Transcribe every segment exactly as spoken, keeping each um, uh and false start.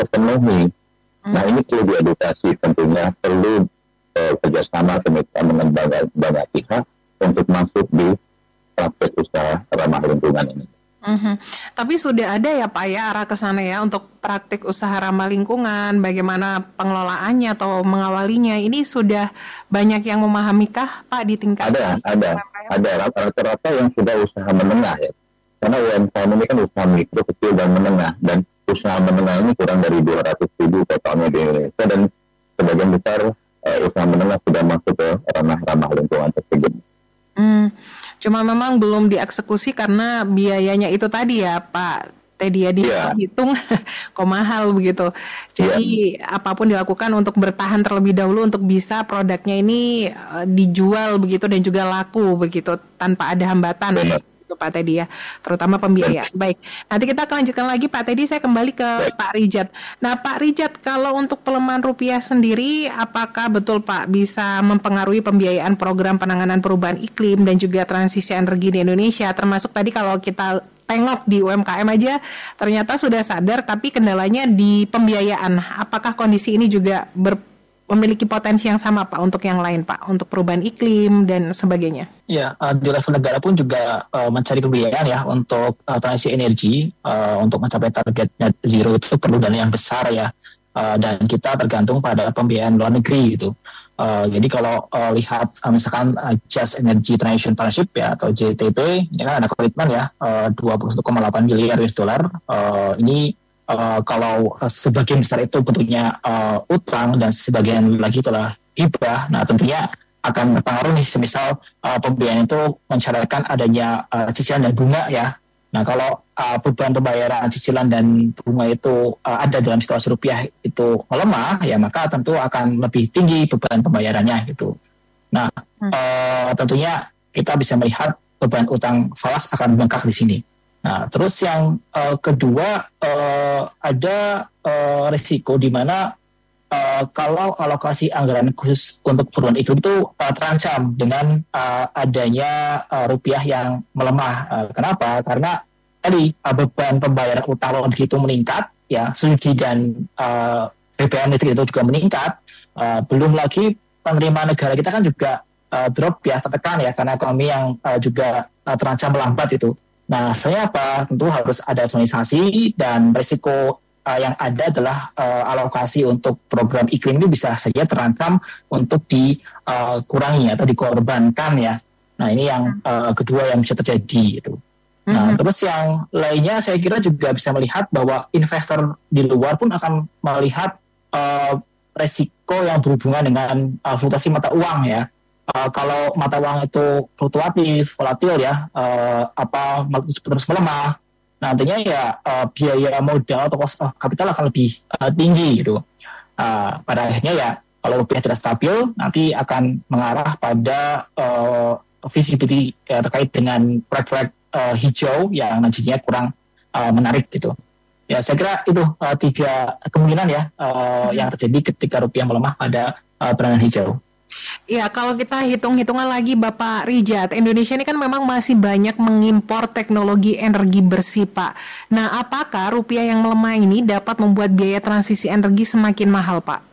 terpenuhi. Hmm. Nah, ini perlu diedukasi, tentunya perlu eh, kerjasama kemitra dengan banyak, banyak pihak untuk masuk di praktek usaha ramah lingkungan ini. Mhm. Tapi sudah ada ya Pak ya arah ke sana ya untuk praktik usaha ramah lingkungan, bagaimana pengelolaannya atau mengawalinya. Ini sudah banyak yang memahamikah Pak di tingkat Ada, ada, U M K M? ada rata-rata yang sudah usaha menengah ya. Karena U M K M ini kan usaha mikro, kecil, dan menengah. Dan usaha menengah ini kurang dari dua ratus ribu totalnya di Indonesia. Dan sebagian besar uh, usaha menengah sudah masuk ke ranah ramah lingkungan tersebut. Hmm, cuma memang belum dieksekusi karena biayanya itu tadi ya Pak Teddy ya Iya. dihitung kok mahal begitu. Jadi apapun dilakukan untuk bertahan terlebih dahulu untuk bisa produknya ini eh, dijual begitu dan juga laku begitu tanpa ada hambatan. Benar. Itu Pak Teddy ya, terutama pembiayaan. Baik, nanti kita akan lanjutkan lagi Pak Teddy. Saya kembali ke Baik. Pak Rijat. Nah Pak Rijat, kalau untuk pelemahan rupiah sendiri, apakah betul Pak bisa mempengaruhi pembiayaan program penanganan perubahan iklim dan juga transisi energi di Indonesia? Termasuk tadi kalau kita tengok di U M K M aja, ternyata sudah sadar, tapi kendalanya di pembiayaan. Apakah kondisi ini juga ber memiliki potensi yang sama Pak untuk yang lain Pak, untuk perubahan iklim dan sebagainya? Ya, uh, di level negara pun juga uh, mencari pembiayaan ya untuk uh, transisi energi, uh, untuk mencapai target net zero itu perlu dana yang besar ya, uh, dan kita tergantung pada pembiayaan luar negeri gitu. Uh, jadi kalau uh, lihat uh, misalkan uh, Just Energy Transition Partnership ya atau J T P, ini kan ada komitmen ya uh, dua puluh satu koma delapan miliar U S dollar. Uh, ini Uh, kalau uh, sebagian besar itu bentuknya uh, utang dan sebagian lagi telah hibah, nah tentunya akan berpengaruh nih semisal uh, pembiayaan itu mensyaratkan adanya uh, cicilan dan bunga ya. Nah kalau uh, beban pembayaran cicilan dan bunga itu uh, ada dalam situasi rupiah itu melemah ya, maka tentu akan lebih tinggi beban pembayarannya gitu. Nah hmm. uh, tentunya kita bisa melihat beban utang falas akan bengkak di sini. Nah, terus yang uh, kedua uh, ada uh, risiko di mana uh, kalau alokasi anggaran khusus untuk perubahan iklim itu uh, terancam dengan uh, adanya uh, rupiah yang melemah. Uh, kenapa? Karena tadi uh, beban pembayaran utang luar negeri itu meningkat, ya, subsidi dan uh, B B M listrik itu juga meningkat. Uh, belum lagi penerimaan negara kita kan juga uh, drop ya, tertekan ya, karena ekonomi yang uh, juga uh, terancam melambat itu. Nah, saya apa? Tentu harus ada organisasi dan risiko uh, yang ada adalah uh, alokasi untuk program iklim ini bisa saja terancam untuk dikurangi uh, atau dikorbankan ya. Nah, ini yang uh, kedua yang bisa terjadi gitu. Nah, mm-hmm. terus yang lainnya saya kira juga bisa melihat bahwa investor di luar pun akan melihat uh, risiko yang berhubungan dengan uh, fluktuasi mata uang ya. Uh, kalau mata uang itu fluktuatif, volatil ya, uh, apa terus melemah, nantinya ya uh, biaya modal atau cost of capital akan lebih uh, tinggi gitu. Uh, pada akhirnya ya kalau rupiah tidak stabil, nanti akan mengarah pada uh, visibility ya, terkait dengan proyek-proyek uh, hijau yang nantinya kurang uh, menarik gitu. Ya saya kira itu uh, tiga kemungkinan ya uh, hmm. yang terjadi ketika rupiah melemah pada uh, penanganan hijau. Ya, kalau kita hitung-hitungan lagi Bapak Rijat, Indonesia ini kan memang masih banyak mengimpor teknologi energi bersih, Pak. Nah, apakah rupiah yang melemah ini dapat membuat biaya transisi energi semakin mahal, Pak?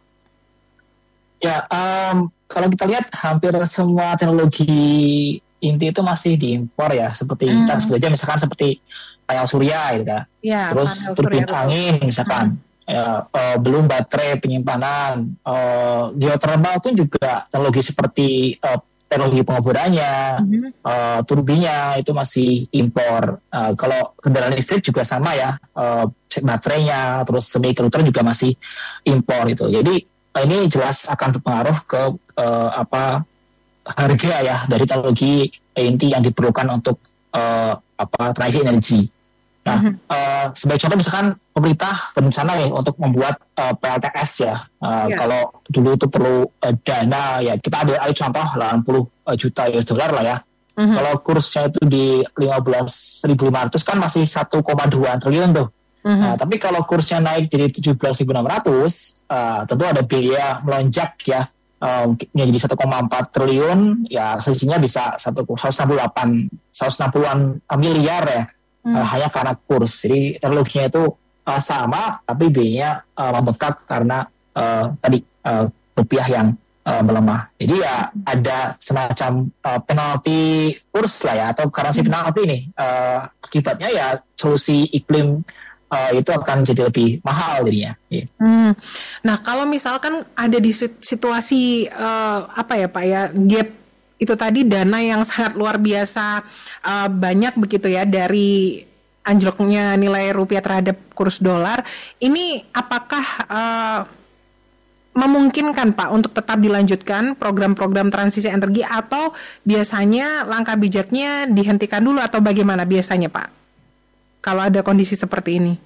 Ya, um, kalau kita lihat hampir semua teknologi inti itu masih diimpor ya, seperti hmm. kita sebut aja misalkan seperti panel surya gitu kan. Ya, terus turbin angin misalkan. Hmm. Ya, uh, belum baterai penyimpanan, uh, geothermal pun juga teknologi seperti uh, teknologi pengeborannya, mm-hmm. uh, turbinya itu masih impor. Uh, kalau kendaraan listrik juga sama ya, uh, baterainya, terus semiconductor juga masih impor itu. Jadi uh, ini jelas akan berpengaruh ke uh, apa harga ya dari teknologi inti yang diperlukan untuk uh, apa transisi energi. Nah, mm-hmm. uh, sebagai contoh misalkan pemerintah berencana nih untuk membuat uh, P L T S ya. Uh, yeah. Kalau dulu itu perlu uh, dana ya, kita ada ayo contoh delapan puluh juta U S dollar lah ya. Mm-hmm. Kalau kursnya itu di lima belas ribu lima ratus kan masih satu koma dua triliun tuh. Mm-hmm. Nah, tapi kalau kursnya naik jadi tujuh belas ribu enam ratus, uh, tentu ada biaya melonjak ya. Uh, menjadi satu koma empat triliun, ya selisihnya bisa seratus enam puluh delapan, seratus enam puluhan miliar ya. Hmm. Uh, hanya karena kurs. Jadi teknologinya itu uh, sama, tapi biayanya uh, membengkak karena uh, tadi uh, rupiah yang uh, melemah. Jadi ya ada semacam uh, penalti kurs lah ya, atau currency penalti nih. Uh, akibatnya ya solusi iklim uh, itu akan jadi lebih mahal jadinya. Yeah. Hmm. Nah, kalau misalkan ada di situasi uh, apa ya Pak ya, gap itu tadi, dana yang sangat luar biasa uh, banyak begitu ya dari anjloknya nilai rupiah terhadap kurs dolar, ini apakah uh, memungkinkan Pak untuk tetap dilanjutkan program-program transisi energi, atau biasanya langkah bijaknya dihentikan dulu, atau bagaimana biasanya Pak kalau ada kondisi seperti ini?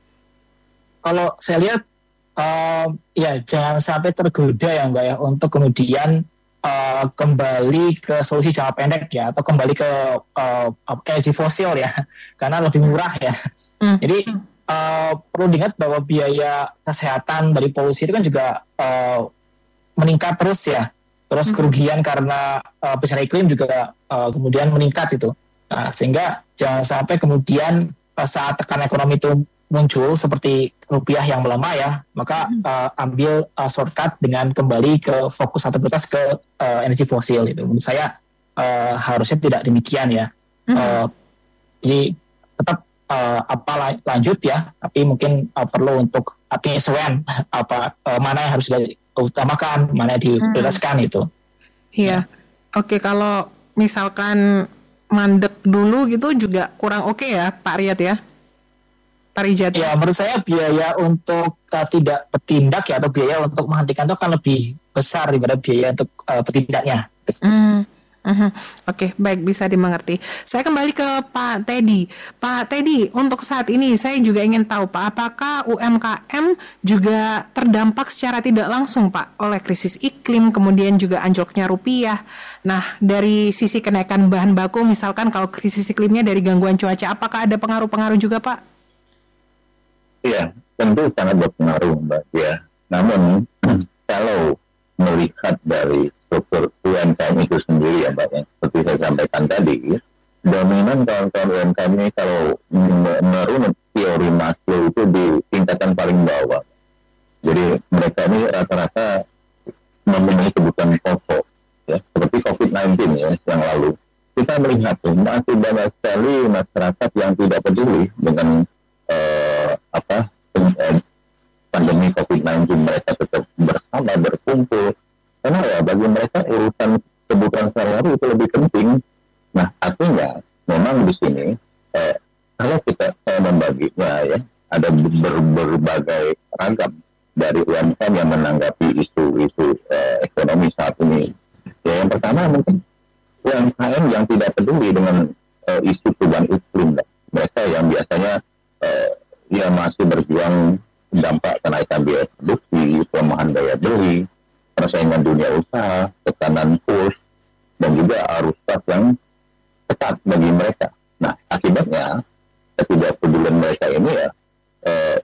Kalau saya lihat uh, ya jangan sampai tergoda ya Mbak ya untuk kemudian uh, kembali ke solusi jangka pendek ya, atau kembali ke uh, energi fosil ya, karena lebih murah ya. Hmm. Jadi uh, perlu diingat bahwa biaya kesehatan dari polusi itu kan juga uh, meningkat terus ya. Terus kerugian karena uh, bencana iklim juga uh, kemudian meningkat itu. Nah, sehingga jangan sampai kemudian uh, saat tekanan ekonomi itu muncul seperti rupiah yang melemah ya, maka uh, ambil uh, shortcut dengan kembali ke fokus atau prioritas ke uh, energi fosil itu. Menurut saya uh, harusnya tidak demikian ya. Mm-hmm. Uh, jadi tetap uh, apa lanjut ya, tapi mungkin uh, perlu untuk penyesuaian apa uh, mana yang harus diutamakan, mana yang diprioritaskan mm-hmm. itu. Iya. Ya. Oke, kalau misalkan mandek dulu gitu juga kurang oke ya Pak Riyad ya. Pak Rijat. Ya, menurut saya biaya untuk uh, tidak bertindak ya, atau biaya untuk menghentikan itu akan lebih besar daripada biaya untuk uh, bertindaknya. Mm, mm-hmm. Oke, okay, baik, bisa dimengerti. Saya kembali ke Pak Teddy. Pak Teddy, untuk saat ini saya juga ingin tahu Pak, apakah U M K M juga terdampak secara tidak langsung Pak oleh krisis iklim, kemudian juga anjloknya rupiah. Nah, dari sisi kenaikan bahan baku, misalkan kalau krisis iklimnya dari gangguan cuaca, apakah ada pengaruh-pengaruh juga Pak? Iya, tentu sangat berpengaruh Mbak ya. Namun kalau melihat dari struktur U M K M itu sendiri ya Mbak, yang seperti saya sampaikan tadi, dominan kawan-kawan U M K M ini kalau menurut teori Maslow itu di tingkatan paling bawah. Jadi mereka ini rata-rata memenuhi kebutuhan pokok ya, seperti covid sembilan belas ya yang lalu. Kita melihat tuh masih banyak sekali masyarakat yang tidak peduli dengan Uh, apa uh, pandemi covid sembilan belas. Mereka tetap bersama, berkumpul, karena ya bagi mereka urusan kebutuhan sehari-hari itu lebih penting. Nah, artinya memang di sini uh, kalau kita saya membaginya ya, ada ber, berbagai ragam dari U M K M yang menanggapi isu-isu uh, ekonomi saat ini. Ya, yang pertama mungkin U M K M yang tidak peduli dengan uh, isu perubahan iklim. Mereka yang biasanya Uh, ya masih berjuang dampak kenaikan biaya produksi, pelemahan daya beli, persaingan dunia usaha, tekanan kurs, dan juga arus kas yang ketat bagi mereka. Nah, akibatnya ketidakpedulian mereka ini ya uh,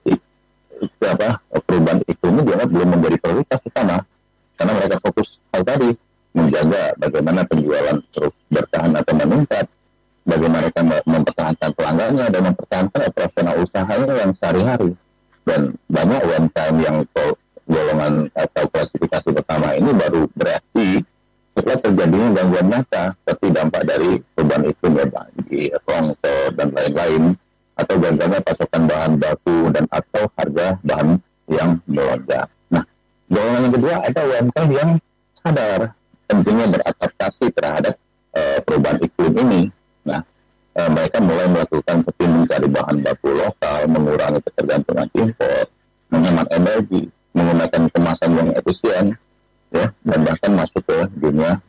apa, perubahan iklim ini dianggap belum menjadi prioritas utama, karena mereka fokus hal tadi menjaga bagaimana penjualan terus bertahan atau meningkat, bagaimana mereka mempertahankan pelanggannya dan mempertahankan operasional usahanya yang sehari-hari. Dan banyak U M K M yang golongan atau klasifikasi pertama ini baru bereaksi setelah terjadinya gangguan nyata seperti dampak dari perubahan iklim ya bagi longsor dan lain-lain, atau gagalnya pasokan bahan baku dan atau harga bahan yang melonjak. Nah, golongan yang kedua ada U M K M yang sadar pentingnya beradaptasi terhadap uh, perubahan iklim ini. Nah, eh, mereka mulai melakukan seperti mencari bahan baku lokal, mengurangi ketergantungan impor, menghemat energi, menggunakan kemasan yang efisien, ya, dan bahkan masuk ke dunia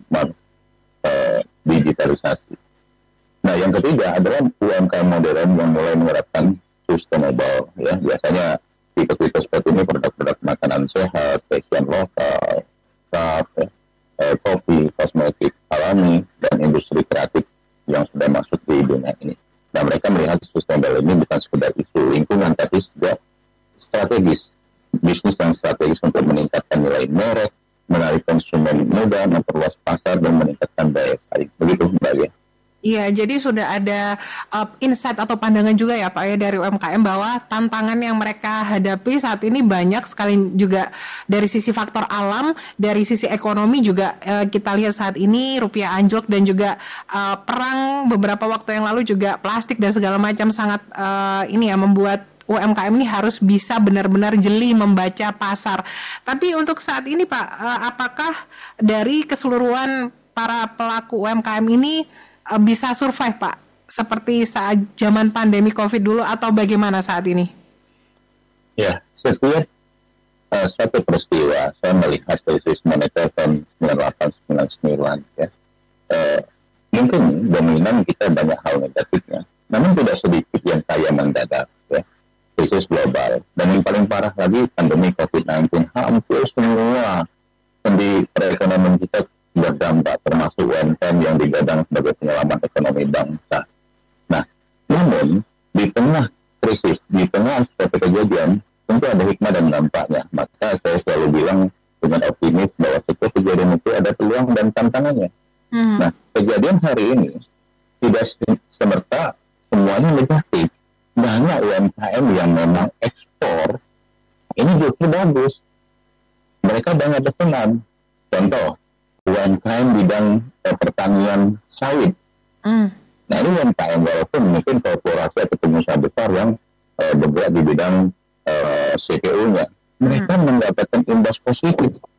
eh, digitalisasi. Nah, yang ketiga adalah U M K M modern yang mulai menerapkan sustainable, ya, biasanya tipe-tipe seperti ini produk-produk makanan sehat, fashion lokal, sap, ya, eh, kopi, kosmetik alami, dan industri kreatif yang sudah masuk di dunia ini. Dan mereka melihat sustainable ini bukan sekedar isu lingkungan, tapi juga strategis, bisnis yang strategis untuk meningkatkan nilai merek, menarik konsumen muda, memperluas pasar, dan meningkatkan daya saing. Begitu Mbak ya. Iya, jadi sudah ada uh, insight atau pandangan juga ya Pak ya dari U M K M bahwa tantangan yang mereka hadapi saat ini banyak sekali, juga dari sisi faktor alam, dari sisi ekonomi juga uh, kita lihat saat ini rupiah anjlok, dan juga uh, perang beberapa waktu yang lalu juga plastik dan segala macam sangat uh, ini ya membuat U M K M ini harus bisa benar-benar jeli membaca pasar. Tapi untuk saat ini Pak, uh, apakah dari keseluruhan para pelaku U M K M ini uh, bisa survive Pak? Seperti saat zaman pandemi COVID dulu atau bagaimana saat ini? Ya, setiap uh, suatu peristiwa, saya melihat krisis moneter tahun sembilan puluh delapan sembilan puluh sembilan ya, uh, mungkin dominan kita banyak hal negatifnya, namun tidak sedikit yang kaya mendadak ya. Krisis global, dan yang paling parah lagi pandemi covid sembilan belas, hampir semua sendi perekonomian kita berdampak, termasuk U M K M yang digadang sebagai penyelamat ekonomi bangsa. Nah, namun di tengah krisis, di tengah suatu kejadian, tentu ada hikmah dan dampaknya. Maka saya selalu bilang dengan optimis bahwa setiap kejadian itu ada peluang dan tantangannya. Hmm. Nah, kejadian hari ini tidak semerta semuanya negatif. Banyak U M K M yang memang ekspor ini justru bagus, mereka banyak bersenam. Contoh U M K M bidang eh, pertanian sawit. Mm. Nah ini U M K M walaupun mungkin korporasi atau pengusaha besar yang eh, bergerak di bidang eh, C P U-nya, mereka mm. mendapatkan imbas positif